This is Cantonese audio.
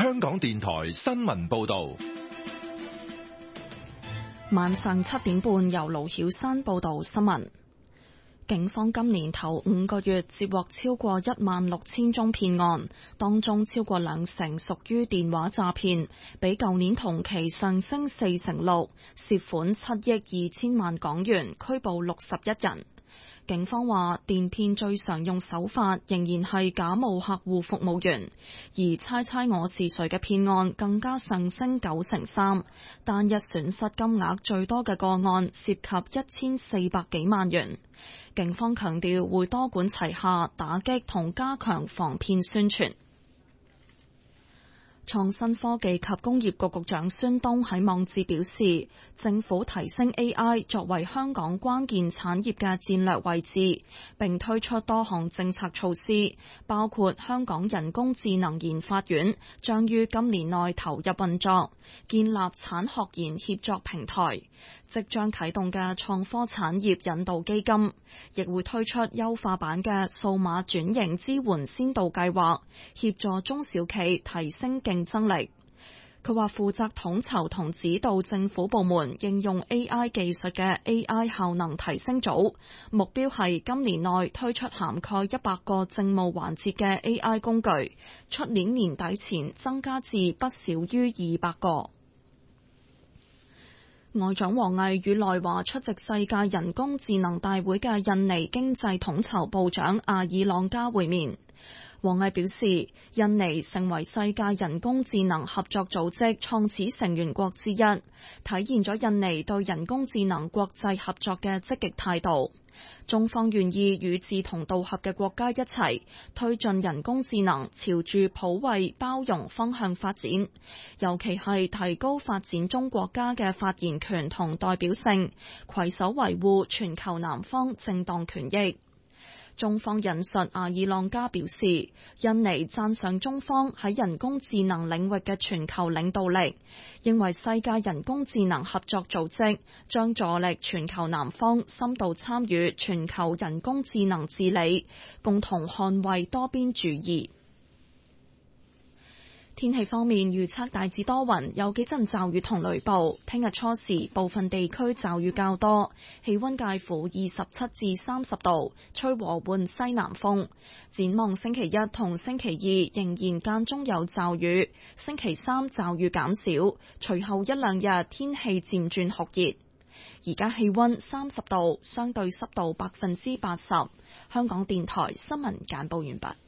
香港電台新聞報道。 晚上7點半，由盧曉珊報道新聞。警方今年頭5個月接獲超過16000宗騙案，當中超過20%屬於電話詐騙，比舊年同期上升46%，涉款7億2000萬港元，拘捕61人。警方話，電騙最常用手法仍然係假冒客戶服務員，而猜猜我是誰嘅騙案更加上升93%，單日損失金額最多嘅個案涉及1400幾萬元。警方強調會多管齊下，打擊同加強防騙宣傳。創新科技及工業局局長孫東喺網誌表示，政府提升 AI 作為香港關鍵產業嘅戰略位置，並推出多項政策措施，包括香港人工智能研發院將於今年內投入運作，建立產學研協作平台，即將啟動嘅創科產業引導基金，亦會推出優化版嘅數碼轉型支援先導計劃，協助中小企提升競爭力。佢話負責統籌同指導政府部門應用 AI 技術嘅 AI 效能提升組，目標係今年內推出涵蓋100個政務環節嘅 AI 工具，出年年底前增加至不少於200個。外長王毅與來華出席世界人工智能大會嘅印尼經濟統籌部長阿爾朗加會面。王毅表示，印尼成為世界人工智能合作組織創始成員國之一，體現咗印尼對人工智能國際合作嘅積極態度。中方願意與志同道合嘅國家一齊推進人工智能朝住普惠包容方向發展，尤其係提高發展中國家嘅發言權同代表性，攜手維護全球南方正當權益。中方引述阿爾朗加表示，印尼讚賞中方喺人工智能領域嘅全球領導力，認為世界人工智能合作組織將助力全球南方深度參與全球人工智能治理，共同捍衛多邊主義。天氣方面，預測大致多雲，有幾陣驟雨同雷暴。聽日初時部分地區驟雨較多，氣溫介乎27至30度，吹和緩西南風。展望星期一同星期二仍然間中有驟雨，星期三驟雨減少，隨後一兩日天氣漸轉酷熱。而家氣溫30度，相對濕度80%。香港電台新聞簡報完畢。